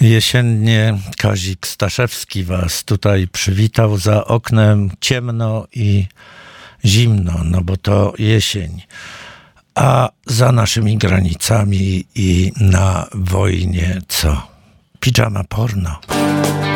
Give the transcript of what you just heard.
Jesiennie Kazik Staszewski was tutaj przywitał. Za oknem ciemno i zimno, no bo to jesień. A za naszymi granicami i na wojnie co? Pidżama porno.